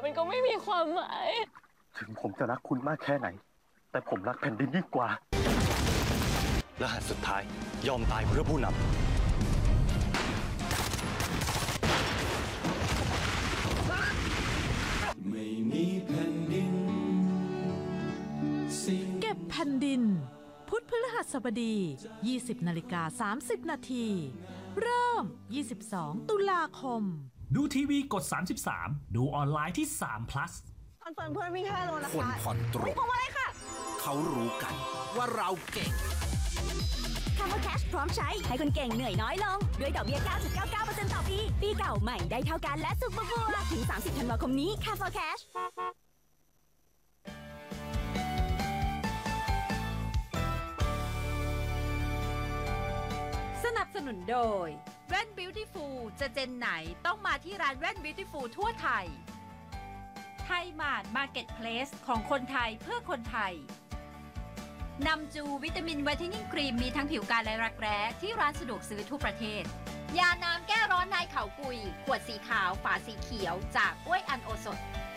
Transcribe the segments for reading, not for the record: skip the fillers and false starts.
มันก็ไม่มีความหมายถึงผมจะรักคุณมากแค่ไหนแต่ผมรักแผ่นดินยิ่งกว่ารหัสสุดท้ายยอมตายเพื่อผู้นำไม่มีแผ่นดินเก็บแผ่นดินพุธพฤหัสบดี 20:30 นาทีเริ่ม 22 ตุลาคมดูทีวีกด 33 ดูออนไลน์ที่3 plus คอนเฟิร์มเพื่อนวิ่ง5 โลนะคะคนผ่อนตรงผมอะไรค่ะเขารู้กันว่าเราเก่ง Camel Cash พร้อมใช้ให้คนเก่งเหนื่อยน้อยลงด้วยดอกเบี้ย 9.99% ต่อปีปีเก่าใหม่ได้เท่ากันและสุขบัวถึง 30 ธันวาคมนี้ Camel Cash สนับสนุนโดยแว่น Beautiful จะเจนไหนต้องมาที่ร้านแว่น Beautiful ทั่วไทยไทยมาร์ท Marketplace ของคนไทยเพื่อคนไทยนำจูวิตามินไวท์เทนนิ่งครีมมีทั้งผิวกายและรักแร้ที่ร้านสะดวกซื้อทั่วประเทศยาน้ำแก้ร้อนนายเขากุยขวดสีขาวฝาสีเขียวจากอ้วยอันโอสถ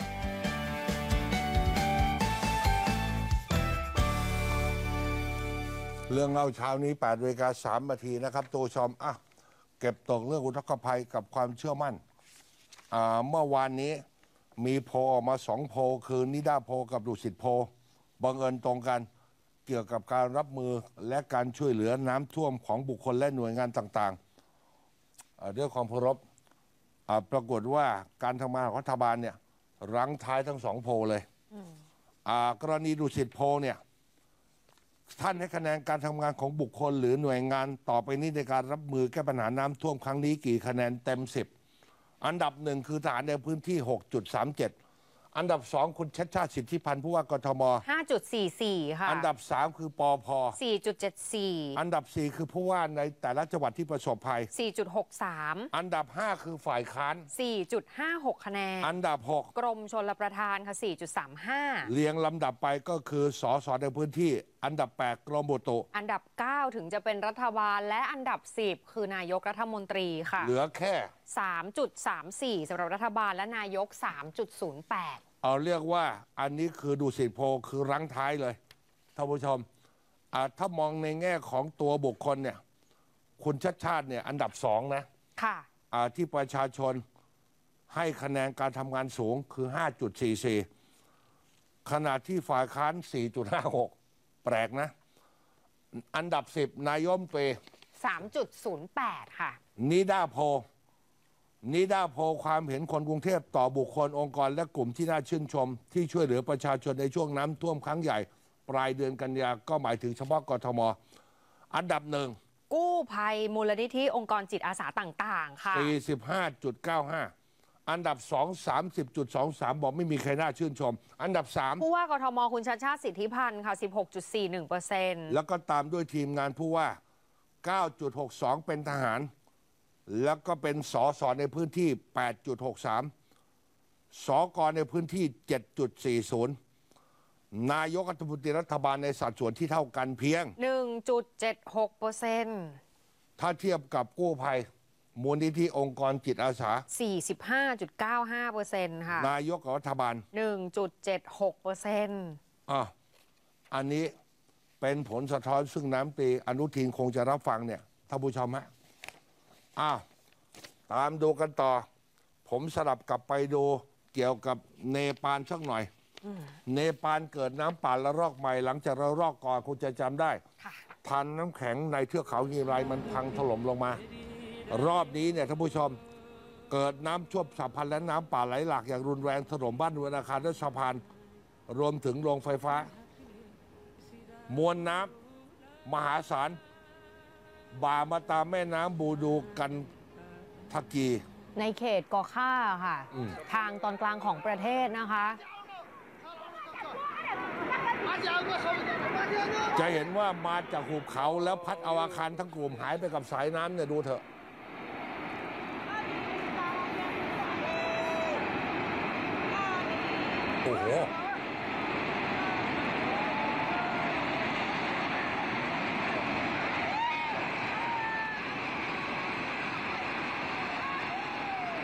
เรื่องเล่าเช้านี้ 8:03 นาทีนะครับตัวชมเก็บตกเรื่องอุทกภัยกับความเชื่อมั่นเมื่อวานนี้มีโพลออกมา2 โพลคือนิดาโพลกับดุสิตโพลบังเอิญตรงกันเกี่ยวกับการรับมือและการช่วยเหลือน้ำท่วมของบุคคลและหน่วยงานต่างๆด้วยความเคารพปรากฏว่าการทำงานของรัฐบาลเนี่ยรั้งท้ายทั้ง2 โพลเลยกรณีดุสิตโพลเนี่ยท่านให้คะแนนการทำงานของบุคคลหรือหน่วยงานต่อไปนี้ในการรับมือแก้ปัญหาน้ำท่วมครั้งนี้กี่คะแนนเต็ม 10อันดับ1คือทหารในพื้นที่ 6.37 อันดับ2คุณชัชชาติสิทธิพันธ์ผู้ว่ากทม 5.44 ค่ะอันดับ3คือปพ 4.74 อันดับ4คือผู้ว่าในแต่ละจังหวัดที่ประสบภัย 4.63 อันดับ5คือฝ่ายค้าน 4.56 คะแนนอันดับ6 กรมชลประทานค่ะ 4.35 เรียงลำดับไปก็คือสสในพื้นที่อันดับ8กรมอุตุอันดับ9ถึงจะเป็นรัฐบาลและอันดับ10คือนายกรัฐมนตรีค่ะเหลือแค่ 3.34 สำหรับรัฐบาลและนายก 3.08 เอาเรียกว่าอันนี้คือดุสิตโพลคือรั้งท้ายเลยท่านผู้ชมถ้ามองในแง่ของตัวบุคคลเนี่ยคุณชัชชาติเนี่ยอันดับ2นะค่ะที่ประชาชนให้คะแนนการทำงานสูงคือ 5.44 ขณะที่ฝ่ายค้าน 4.56 แปลกนะอันดับ10นายมเต 3.08 ค่ะนิดาโพความเห็นคนกรุงเทพต่อบุคคลองค์กรและกลุ่มที่น่าชื่นชมที่ช่วยเหลือประชาชนในช่วงน้ำท่วมครั้งใหญ่ปลายเดือนกันยาก็หมายถึงเฉพาะกทมอันดับ1 กู้ภัยมูลนิธิองค์กรจิตอาสาต่างๆค่ะ 45.95 อันดับ2 30.23 บอกไม่มีใครน่าชื่นชมอันดับ3 ผู้ว่ากทมคุณชัชชาติสิทธิพันธ์ค่ะ 16.41% แล้วก็ตามด้วยทีมงานผู้ว่า 9.62 เป็นทหารแล้วก็เป็นสสในพื้นที่ 8.63 สกในพื้นที่ 7.40 นายกรัฐมนตรีรัฐบาลในสัดส่วนที่เท่ากันเพียง 1.76% ถ้าเทียบกับกู้ภัยมูลนิธิองค์กรจิตอาสา 45.95% ค่ะนายกรัฐบาล 1.76% อันนี้เป็นผลสะท้อนซึ่งน้ำตรีอนุทินคงจะรับฟังเนี่ยท่านผู้ชมฮะตามดูกันต่อผมสลับกลับไปดูเกี่ยวกับเนปาลสักหน่อยเนปาลเกิดน้ำป่าระลอกใหม่หลังจากระลอกก่อนคุณจะจำได้ทันน้ำแข็งในเทือกเขาฮีไรมันพังถล่มลงมารอบนี้เนี่ยท่านผู้ชมเกิดน้ำท่วมฉับพลันและน้ำป่าไหลหลากอย่างรุนแรงถล่มบ้านเรือนอาคารและสะพานรวมถึงโรงไฟฟ้ามวลน้ำมหาศาลบ่ามาตามแม่น้ำบูดูกันทักกีในเขตกอค่าค่ะทางตอนกลางของประเทศนะคะจะเห็นว่ามาจากหุบเขาแล้วพัดเอาอาคารทั้งกลุ่มหายไปกับสายน้ำเนี่ยดูเถอะโอ้โห